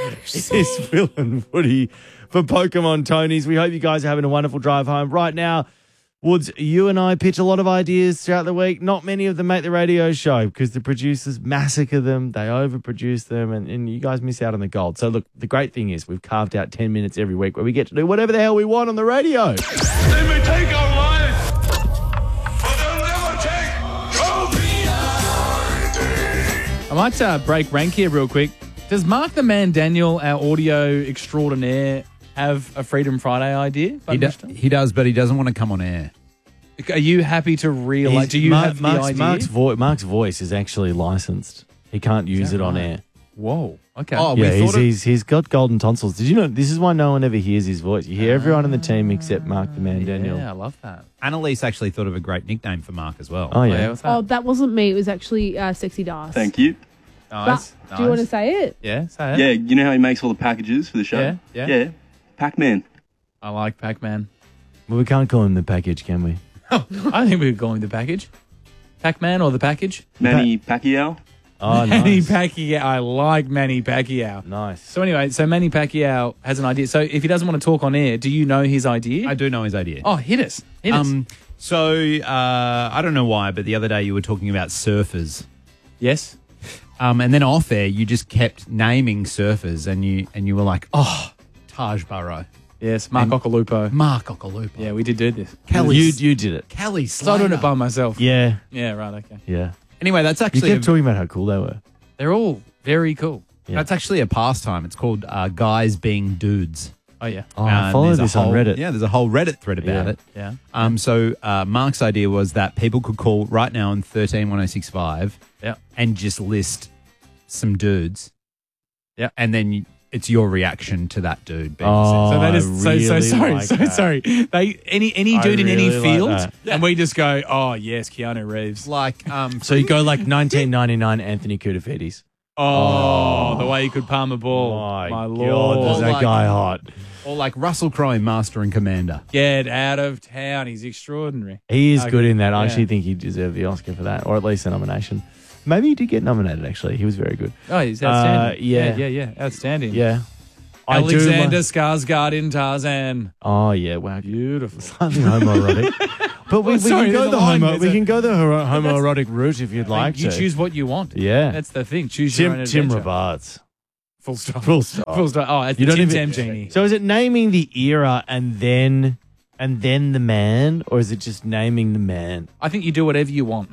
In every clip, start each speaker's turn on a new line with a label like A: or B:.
A: It's Phil and Woody for Pokemon Tonys. We hope you guys are having a wonderful drive home. Right now, Woods, you and I pitch a lot of ideas throughout the week. Not many of them make the radio show because the producers massacre them, they overproduce them, and you guys miss out on the gold. So, look, the great thing is we've carved out 10 minutes every week where we get to do whatever the hell we want on the radio.
B: They may take our lives, but they'll never take
C: I might break rank here real quick. Does Mark the Man Daniel, our audio extraordinaire, have a Freedom Friday idea?
D: He does, but he doesn't want to come on air.
C: Are you happy to realise? Do you have the idea?
A: Mark's voice is actually licensed. He can't use it on air.
C: Whoa. Okay.
D: Oh,
A: Yeah, he's got golden tonsils. Did you know this is why no one ever hears his voice? You hear everyone in the team except Mark the Man Daniel.
C: Yeah, I love that.
D: Annalise actually thought of a great nickname for Mark as well.
A: Oh, yeah.
C: What's that?
E: Oh, that wasn't me. It was actually Sexy Das.
F: Thank you.
C: Nice.
E: But do you want to say it?
C: Yeah, say it.
F: Yeah, you know how he makes all the packages for the show?
C: Yeah.
F: Pac-Man.
C: I like Pac-Man.
A: Well, we can't call him the package, can we?
C: I think we could call him the package. Pac-Man or the package?
F: Manny Pacquiao.
A: Oh,
C: Manny
A: nice.
C: Pacquiao. I like Manny Pacquiao.
A: Nice.
C: So anyway, Manny Pacquiao has an idea. So if he doesn't want to talk on air, do you know his idea?
D: I do know his idea.
C: Oh, hit us.
D: So I don't know why, but the other day you were talking about surfers.
C: Yes.
D: And then off air, you just kept naming surfers, and you were like, oh, Taj Burrow.
C: Yes, Mark Occhilupo.
D: Mark Occhilupo.
C: Yeah, we did this.
A: You did it.
D: Kelly
C: So I'm doing it by myself.
A: Yeah.
C: Yeah, right, okay.
A: Yeah.
D: Anyway, that's
A: You
D: actually
A: kept talking about how cool they were.
C: They're all very cool.
A: Yeah.
D: that's actually a pastime. It's called guys being dudes.
C: Oh, yeah.
A: Oh, I follow
D: There's a
A: this on
D: whole-
A: Reddit.
D: Yeah, there's a whole Reddit thread about it.
C: Yeah.
D: So Mark's idea was that people could call right now on 131065
C: Yeah.
D: and just list some dudes.
C: Yeah.
D: And then it's your reaction to that dude being
A: Oh,
D: said.
C: So that
A: I
C: is
A: really
C: sorry,
A: like that.
C: sorry. They any dude in any
A: really like
C: field,
A: that.
C: and we just go, oh yes, Keanu Reeves.
D: Like,
A: So you go like 1999 Anthony Koutafidis.
C: Oh, the way he could palm a ball.
A: My
C: My
A: God,
C: lord.
A: was that
D: like-
A: guy hot?
D: or like Russell Crowe in Master and Commander.
C: Get out of town. He's extraordinary.
A: He is
C: Okay.
A: good in that. I
C: Yeah.
A: actually think he deserved the Oscar for that, or at least a nomination. Maybe he did get nominated, actually. He was very good.
C: Oh, he's outstanding.
A: yeah.
C: Yeah. Outstanding.
A: Yeah.
C: Alexander Skarsgård in Tarzan.
A: Oh, yeah. Wow.
C: Beautiful.
A: Slightly homoerotic. But we
C: sorry,
A: can go
C: there's
A: the
C: a line.
A: we can go the homoerotic route if you'd like
C: you
A: to.
C: choose what you want.
A: Yeah.
C: That's the thing. Choose your own
A: Tim
C: adventure.
A: Robards.
C: Full stop.
A: Full stop.
C: Full stop. Oh, that's
A: You
C: the
A: don't
C: Tim
A: even-
C: Tam genie.
A: So is it naming the era and then the man, or is it just naming the man?
C: I think you do whatever you want.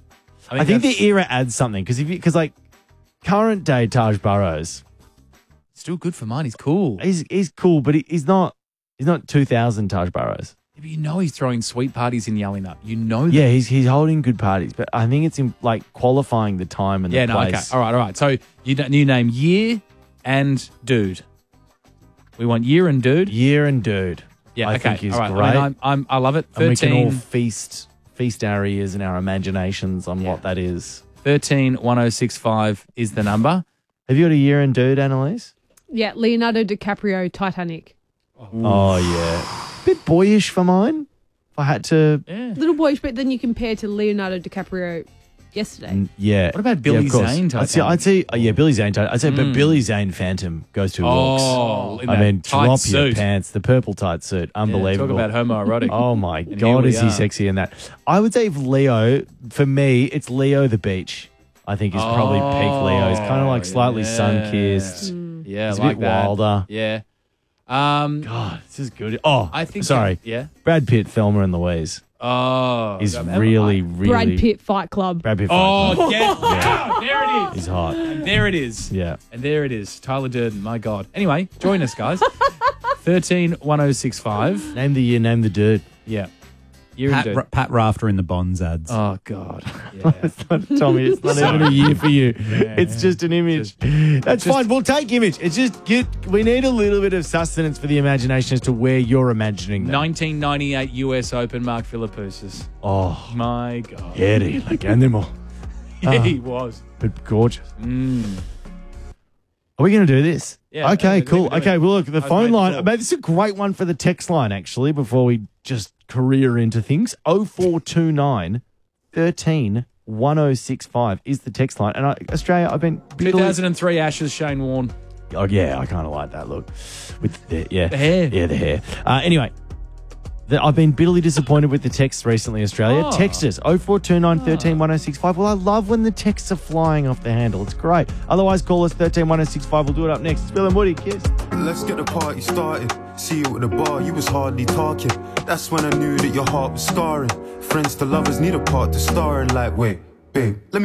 A: I think
C: that's
A: the era adds something because like current day Taj Burrows,
C: still good for mine. He's cool.
A: he's cool, but he's not 2000 Taj Burrows.
C: But you know he's throwing sweet parties in Yelling Up. You know that.
A: Yeah, he's holding good parties, but I think it's in like qualifying the time and the place.
C: Okay. All right. So you name year and dude. We want year and dude.
A: Year and dude.
C: Yeah,
A: I
C: okay.
A: think he's
C: all right.
A: great.
C: I mean, I love it.
A: And we can all
C: 13
A: feast our ears and our imaginations on what that is.
C: 1065 is the number.
A: Have you got a year and dude, Annalise?
E: Yeah, Leonardo DiCaprio, Titanic.
A: Oh yeah, bit boyish for mine. If I had to,
C: Yeah.
E: Little boyish, but then you compare to Leonardo DiCaprio yesterday.
A: yeah.
C: What about Billy
A: of course.
C: Zane
A: I'd say, Billy Zane. I'd say, but Billy Zane Phantom goes to
C: Oh,
A: looks.
C: in
A: I
C: that
A: mean,
C: tight
A: drop
C: suit.
A: your pants. The purple tight suit, unbelievable.
C: Talk about homoerotic.
A: Oh my
C: And here
A: God,
C: we
A: is he
C: are.
A: sexy in that? I would say if Leo, for me, it's Leo the Beach. I think is probably peak Leo. He's kind of like slightly sun-kissed.
C: Yeah,
A: He's a
C: like
A: bit
C: that.
A: wilder.
C: Yeah.
A: God, this is good. Oh,
C: I think
A: sorry.
C: Yeah.
A: Brad Pitt, Thelma and Louise.
C: Oh.
A: He's really.
E: Brad Pitt, Fight Club.
A: Brad Pitt.
C: Oh,
A: Fight Club.
C: get out. There it is.
A: He's hot.
C: And there it is.
A: Yeah.
C: And there it is. Tyler Durden. My God. Anyway, join us, guys. 131065.
A: Name the year, name the dude.
C: Yeah. Year and dude.
D: Pat Rafter in the Bonds ads.
C: Oh, God. Yeah.
A: Tommy, it's not even a year for you. It's just an image. That's fine. We'll take image. It's just we need a little bit of sustenance for the imagination as to where you're imagining them.
C: 1998 US Open, Mark Philippoussis.
A: Oh,
C: My God.
A: hairy like animal.
C: Yeah, he was.
A: But gorgeous. Are we going to do this?
C: Yeah,
A: Okay,
C: let's
A: cool.
C: do it.
A: Okay, well, look, the
C: I've
A: phone
C: made the
A: line.
C: call.
A: Maybe this is a great one for the text line, actually, before we just career into things. 0429 13 1065 is the text line. And Australia, I've been...
C: 2003 Ashes, Shane Warne.
A: Oh, yeah, I kind of like that look. With the
C: hair.
A: Yeah, the hair. Anyway, I've been bitterly disappointed with the texts recently, Australia.
C: Oh.
A: Text us 0429 13 1065. Well, I love when the texts are flying off the handle. It's great. Otherwise, call us 13 1065. We'll do it up next. It's Bill and Woody. Kiss.
G: Let's get the party started. See you at the bar, you was hardly talking. That's when I knew that your heart was scarring. Friends to lovers need a part to star in. Like, wait, babe, let me